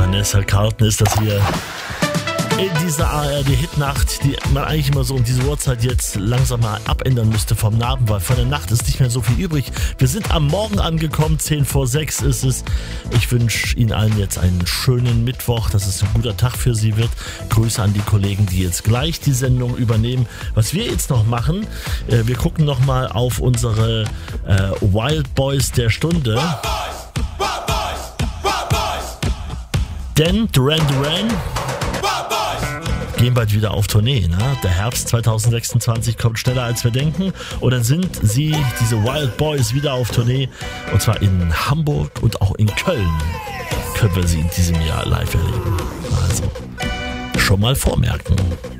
Vanessa Carlton ist das hier in dieser ARD-Hitnacht, die man eigentlich immer so um diese Uhrzeit jetzt langsam mal abändern müsste vom Abend, weil von der Nacht ist nicht mehr so viel übrig. Wir sind am Morgen angekommen, 5:10 ist es. Ich wünsche Ihnen allen jetzt einen schönen Mittwoch, dass es ein guter Tag für Sie wird. Grüße an die Kollegen, die jetzt gleich die Sendung übernehmen. Was wir jetzt noch machen, wir gucken nochmal auf unsere Wild Boys der Stunde. Denn Duran Duran gehen bald wieder auf Tournee. Ne? Der Herbst 2026 kommt schneller als wir denken. Und dann sind sie, diese Wild Boys, wieder auf Tournee. Und zwar in Hamburg und auch in Köln können wir sie in diesem Jahr live erleben. Also schon mal vormerken.